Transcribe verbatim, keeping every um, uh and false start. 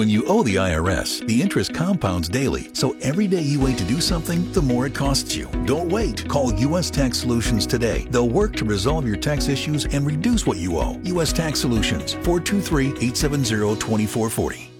When you owe the I R S, the interest compounds daily, so every day you wait to do something, the more it costs you. Don't wait. Call U S Tax Solutions today. They'll work to resolve your tax issues and reduce what you owe. U S Tax Solutions, four two three, eight seven zero, two four four zero.